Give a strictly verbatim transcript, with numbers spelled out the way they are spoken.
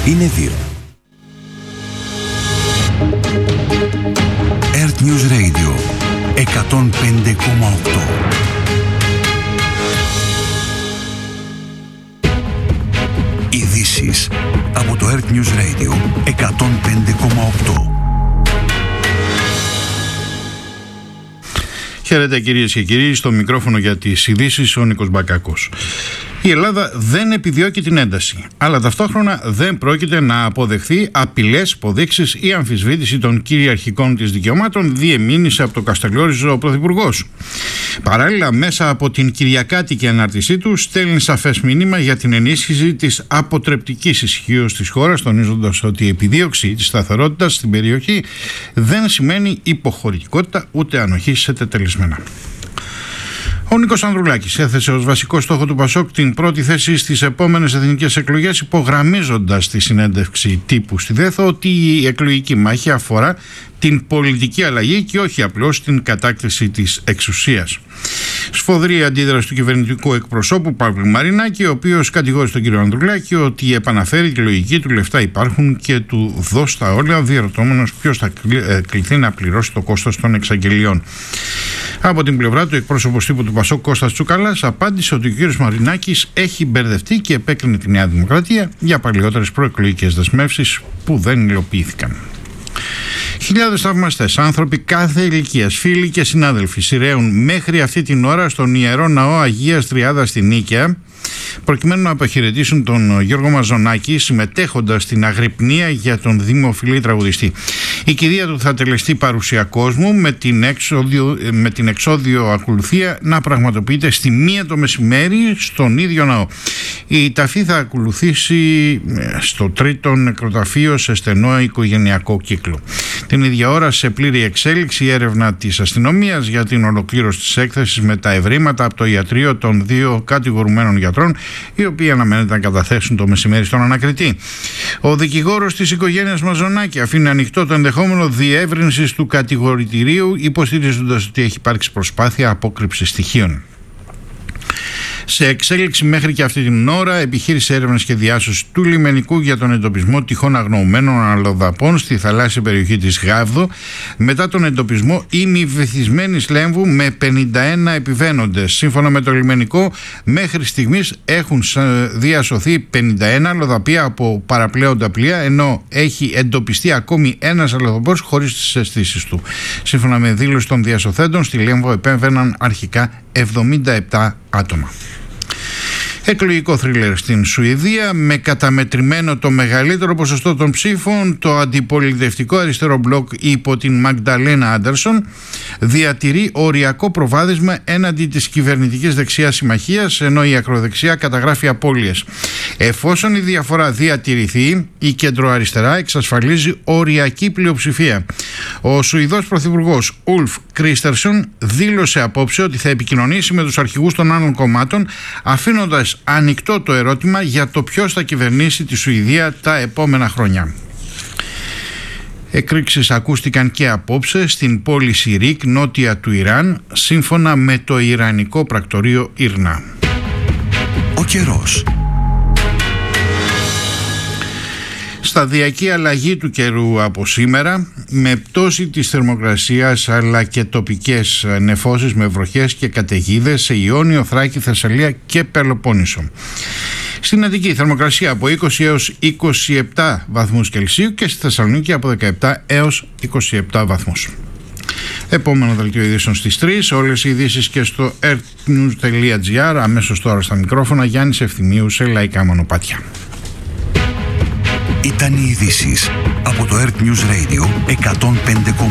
είναι δύο. Earth News Radio εκατόν πέντε κόμμα οκτώ. Ειδήσεις από το Earth News Radio εκατόν πέντε κόμμα οκτώ. Χαίρετε κυρίες και κύριοι, στο μικρόφωνο για τις ειδήσεις ο Νίκος Μπακάκος. Η Ελλάδα δεν επιδιώκει την ένταση, αλλά ταυτόχρονα δεν πρόκειται να αποδεχθεί απειλές, υποδείξεις ή αμφισβήτηση των κυριαρχικών της δικαιωμάτων, διεμήνυσε από το Καστελόριζο ο Πρωθυπουργός. Παράλληλα, μέσα από την κυριακάτικη ανάρτησή του, στέλνει σαφές μήνυμα για την ενίσχυση της αποτρεπτικής ισχύως της χώρας, τονίζοντας ότι η επιδίωξη της σταθερότητας στην περιοχή δεν σημαίνει υποχωρητικότητα ούτε ανοχή σε τετελεσμένα. Ο Νίκος Ανδρουλάκης έθεσε ως βασικό στόχο του Πασόκ την πρώτη θέση στις επόμενες εθνικές εκλογές, υπογραμμίζοντας τη συνέντευξη τύπου στη Δέθο ότι η εκλογική μάχη αφορά την πολιτική αλλαγή και όχι απλώς την κατάκτηση της εξουσίας. Σφοδρή αντίδραση του κυβερνητικού εκπροσώπου Παύλου Μαρινάκη, ο οποίος κατηγόρησε τον κύριο Ανδρουλάκη ότι επαναφέρει τη λογική του «λεφτά υπάρχουν» και του «δώσ' τα όλα», διερωτώμενος ποιος θα κληθεί να πληρώσει το κόστος των εξαγγελιών. Από την πλευρά του, εκπρόσωπος τύπου του Πασόκ Κώστας Τσουκαλάς απάντησε ότι ο κύριος Μαρινάκης έχει μπερδευτεί και επέκρινε τη Νέα Δημοκρατία για παλιότερες προεκλογικές δεσμεύσεις που δεν υλοποιήθηκαν. Χιλιάδες θαυμαστές, άνθρωποι κάθε ηλικίας, φίλοι και συνάδελφοι σειραίουν μέχρι αυτή την ώρα στον Ιερό Ναό Αγίας Τριάδας στη Νίκαια, προκειμένου να αποχαιρετήσουν τον Γιώργο Μαζονάκη, συμμετέχοντας στην αγρυπνία για τον δημοφιλή τραγουδιστή. Η κηδεία του θα τελεστεί παρουσία κόσμου, με την, έξοδιο, με την εξώδιο ακολουθία να πραγματοποιείται στη μία το μεσημέρι στον ίδιο ναό. Η ταφή θα ακολουθήσει στο τρίτο νεκροταφείο σε στενό οικογενειακό κύκλο. Την ίδια ώρα, σε πλήρη εξέλιξη, η έρευνα της αστυνομίας για την ολοκλήρωση της έκθεσης με τα ευρήματα από το ιατρείο των δύο κατηγορουμένων γιατρών, οι οποίοι αναμένεται να καταθέσουν το μεσημέρι στον ανακριτή. Ο δικηγόρος της οικογένειας Μαζονάκη αφήνει ανοιχτό το ενδεχόμενο διεύρυνσης του κατηγορητηρίου, υποστηρίζοντας ότι έχει υπάρξει προσπάθεια απόκρυψης στοιχείων. Σε εξέλιξη μέχρι και αυτή την ώρα, επιχείρηση έρευνας και διάσωσης του λιμενικού για τον εντοπισμό τυχόν αγνοωμένων αλλοδαπών στη θαλάσσια περιοχή της Γάβδο, μετά τον εντοπισμό ημιβυθισμένης λέμβου με πενήντα ένα επιβαίνοντες. Σύμφωνα με το λιμενικό, μέχρι στιγμής έχουν διασωθεί πενήντα ένα αλλοδαπία από παραπλέοντα πλοία, ενώ έχει εντοπιστεί ακόμη ένας αλλοδαπός χωρίς τις αισθήσεις του. Σύμφωνα με δήλωση των διασωθέντων, στη Λέμβο επέμβαιναν αρχικά εβδομήντα επτά άτομα. Εκλογικό θρίλερ στην Σουηδία, με καταμετρημένο το μεγαλύτερο ποσοστό των ψήφων. Το αντιπολιτευτικό αριστερό μπλοκ υπό την Μαγνταλένα Άντερσον διατηρεί οριακό προβάδισμα έναντι της κυβερνητικής δεξιάς συμμαχίας, ενώ η ακροδεξιά καταγράφει απώλειες. Εφόσον η διαφορά διατηρηθεί, η κεντροαριστερά εξασφαλίζει οριακή πλειοψηφία. Ο Σουηδός πρωθυπουργός Ουλφ Κρίστερσον δήλωσε απόψε ότι θα επικοινωνήσει με τους αρχηγούς των άλλων κομμάτων, αφήνοντας ανοιχτό το ερώτημα για το ποιος θα κυβερνήσει τη Σουηδία τα επόμενα χρόνια. Εκρήξεις ακούστηκαν και απόψε στην πόλη Σιρίκ, νότια του Ιράν, σύμφωνα με το Ιρανικό πρακτορείο Ιρνά. Ο καιρός. Σταδιακή αλλαγή του καιρού από σήμερα, με πτώση της θερμοκρασίας αλλά και τοπικές νεφώσεις με βροχές και καταιγίδες σε Ιόνιο, Θράκη, Θεσσαλία και Πελοπόννησο. Στην Αττική η θερμοκρασία από είκοσι έως είκοσι επτά βαθμούς Κελσίου και στη Θεσσαλονίκη από δεκαεπτά έως είκοσι επτά βαθμούς. Επόμενο δελτίο ειδήσεων στις τρεις. Όλες οι ειδήσεις και στο earthnews τελεία gr. Αμέσως τώρα στα μικρόφωνα Γιάννης Ευθυμίου σε λαϊκά μονοπάτια. Ήταν οι ειδήσεις από το Earth News Radio εκατόν πέντε κόμμα οκτώ.